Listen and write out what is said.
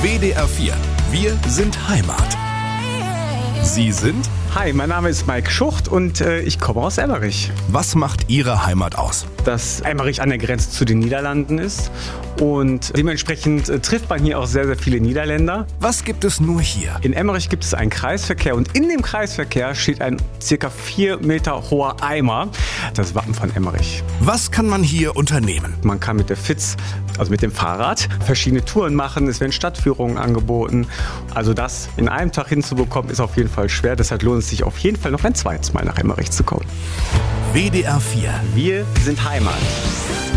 WDR 4. Wir sind Heimat. Sie sind? Hi, mein Name ist Mike Schucht und ich komme aus Emmerich. Was macht Ihre Heimat aus? Dass Emmerich an der Grenze zu den Niederlanden ist und dementsprechend trifft man hier auch sehr, sehr viele Niederländer. Was gibt es nur hier? In Emmerich gibt es einen Kreisverkehr und in dem Kreisverkehr steht ein ca. 4 Meter hoher Eimer, das Wappen von Emmerich. Was kann man hier unternehmen? Man kann mit der FIZ, also mit dem Fahrrad, verschiedene Touren machen, es werden Stadtführungen angeboten. Also das in einem Tag hinzubekommen, ist auf jeden Fall schwer, deshalb lohnt es sich auf jeden Fall noch ein zweites Mal nach Emmerich zu kommen. WDR 4. Wir sind Heimat.